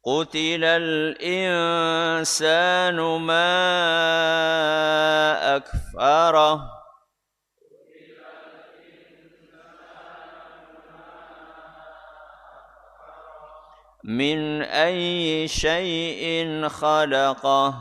قتل الإنسان ما أكفره من أي شيء خلقه